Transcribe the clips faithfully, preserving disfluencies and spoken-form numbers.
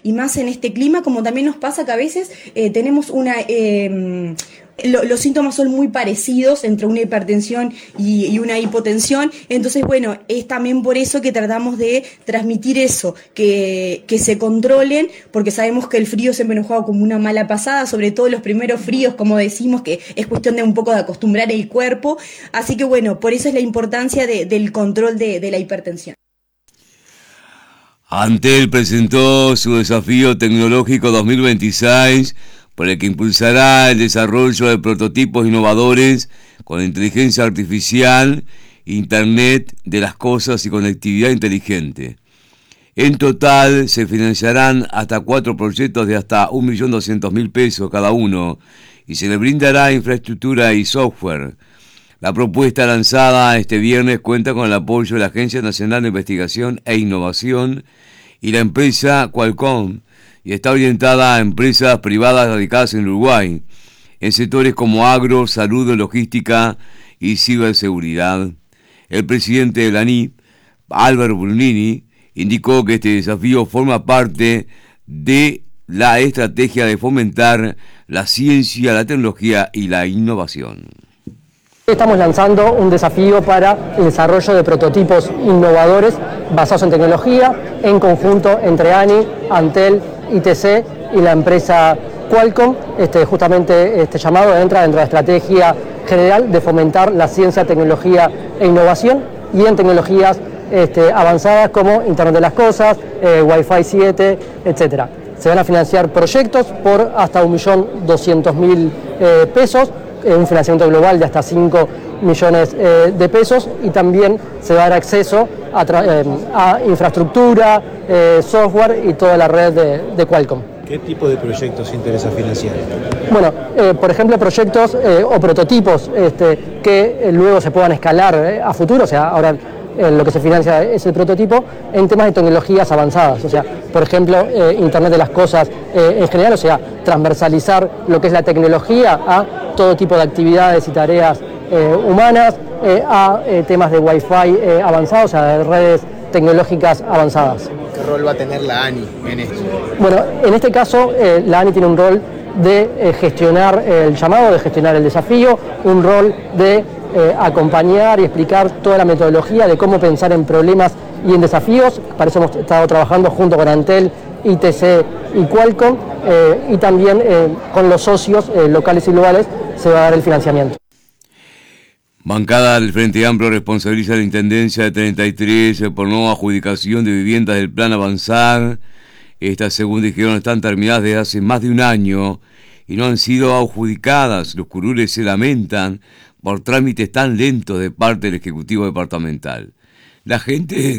y más en este clima, como también nos pasa que a veces eh, tenemos una... Eh, Lo, los síntomas son muy parecidos entre una hipertensión y, y una hipotensión, entonces bueno, es también por eso que tratamos de transmitir eso, que, que se controlen, porque sabemos que el frío siempre nos juega como una mala pasada, sobre todo los primeros fríos, como decimos, que es cuestión de un poco de acostumbrar el cuerpo, así que bueno, por eso es la importancia de, del control de, de la hipertensión. Antel presentó su desafío tecnológico dos mil veintiséis, por el que impulsará el desarrollo de prototipos innovadores con inteligencia artificial, Internet de las cosas y conectividad inteligente. En total se financiarán hasta cuatro proyectos de hasta un millón doscientos mil pesos cada uno y se les brindará infraestructura y software. La propuesta lanzada este viernes cuenta con el apoyo de la Agencia Nacional de Investigación e Innovación y la empresa Qualcomm, y está orientada a empresas privadas radicadas en Uruguay, en sectores como agro, salud, logística y ciberseguridad. El presidente de la A N I, Albert Brunini, indicó que este desafío forma parte de la estrategia de fomentar la ciencia, la tecnología y la innovación. Estamos lanzando un desafío para el desarrollo de prototipos innovadores basados en tecnología, en conjunto entre A N I, Antel, I T C y la empresa Qualcomm. Este, justamente este llamado entra dentro de la estrategia general de fomentar la ciencia, tecnología e innovación, y en tecnologías este, avanzadas como Internet de las Cosas, eh, Wi-Fi siete, etcétera. Se van a financiar proyectos por hasta un millón doscientos mil pesos, eh, un financiamiento global de hasta cinco millones eh, de pesos, y también se va a dar acceso a, eh, a infraestructura, eh, software y toda la red de, de Qualcomm. ¿Qué tipo de proyectos interesa financiar? Bueno, eh, por ejemplo, proyectos eh, o prototipos este, que eh, luego se puedan escalar eh, a futuro, o sea, ahora eh, lo que se financia es el prototipo en temas de tecnologías avanzadas, o sea, por ejemplo, eh, Internet de las Cosas eh, en general, o sea, transversalizar lo que es la tecnología a todo tipo de actividades y tareas eh, humanas, eh, a eh, temas de Wi-Fi eh, avanzados, o sea, de redes tecnológicas avanzadas. ¿Qué rol va a tener la A N I en esto? Bueno, en este caso eh, la A N I tiene un rol de eh, gestionar el llamado, de gestionar el desafío, un rol de eh, acompañar y explicar toda la metodología de cómo pensar en problemas y en desafíos. Para eso hemos estado trabajando junto con Antel, I T C y Qualcomm, eh, y también eh, con los socios eh, locales y globales se va a dar el financiamiento. Bancada del Frente Amplio responsabiliza a la Intendencia de treinta y tres por no adjudicación de viviendas del Plan Avanzar. Estas, según dijeron, están terminadas desde hace más de un año y no han sido adjudicadas. Los curules se lamentan por trámites tan lentos de parte del Ejecutivo Departamental. La gente...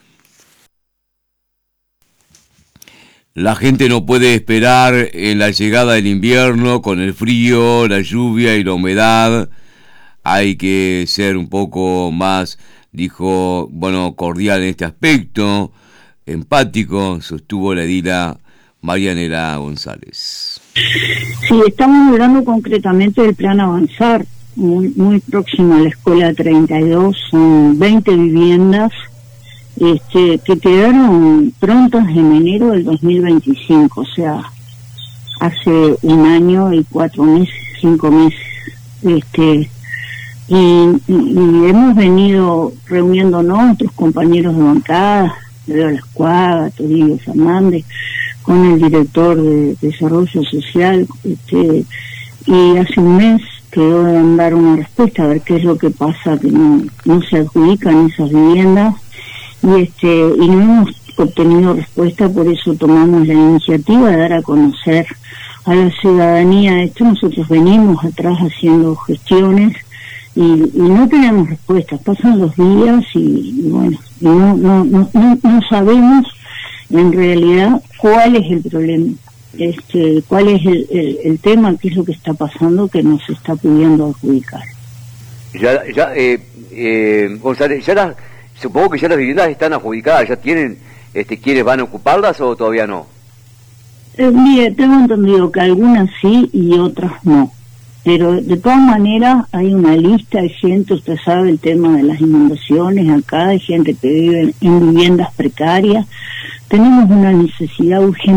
La gente no puede esperar en la llegada del invierno con el frío, la lluvia y la humedad. Hay que ser un poco más, dijo, bueno, cordial en este aspecto, empático, sostuvo la edila Marianela González. Sí, estamos hablando concretamente del Plan Avanzar, muy, muy próximo a la Escuela treinta y dos, son veinte viviendas este, que quedaron prontas en enero del dos mil veinticinco, o sea, hace un año y cuatro meses, cinco meses, este... Y, y, y hemos venido reuniéndonos, nuestros compañeros de bancada, Leo Lascuaga, Toribio Fernández, con el director de Desarrollo Social, este, y hace un mes quedó de dar una respuesta a ver qué es lo que pasa, que no, no se adjudican esas viviendas, y este y no hemos obtenido respuesta, por eso tomamos la iniciativa de dar a conocer a la ciudadanía esto. Nosotros venimos atrás haciendo gestiones, Y, y no tenemos respuestas, pasan los días y, y bueno, y no, no, no, no, no sabemos en realidad cuál es el problema, este, cuál es el, el, el tema, qué es lo que está pasando que nos está pudiendo adjudicar. Ya, ya, eh, eh, González, ya las, supongo que ya las viviendas están adjudicadas, ya tienen, este, ¿quiénes van a ocuparlas o todavía no? Eh, mire, tengo entendido que algunas sí y otras no. Pero de todas maneras hay una lista de gente, usted sabe el tema de las inundaciones acá, hay gente que vive en viviendas precarias. Tenemos una necesidad urgente